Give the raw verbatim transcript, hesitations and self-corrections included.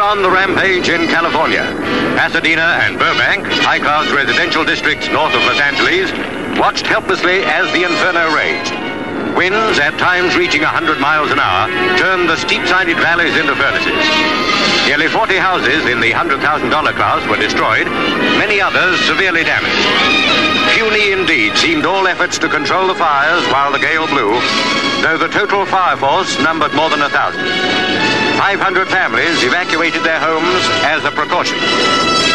on the rampage in California. Pasadena and Burbank, high-class residential districts north of Los Angeles, watched helplessly as the inferno raged. Winds, at times reaching one hundred miles an hour, turned the steep-sided valleys into furnaces. Nearly forty houses in the one hundred thousand dollar class were destroyed, many others severely damaged. Puny indeed seemed all efforts to control the fires while the gale blew, though the total fire force numbered more than a thousand. five hundred families evacuated their homes as a precaution.